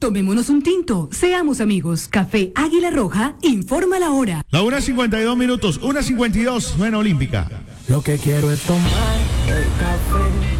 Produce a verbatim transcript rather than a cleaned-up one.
Tomémonos un tinto, seamos amigos. Café Águila Roja, informa la hora. La una cincuenta y dos minutos, una cincuenta y dos, suena olímpica. Lo que quiero es tomar el café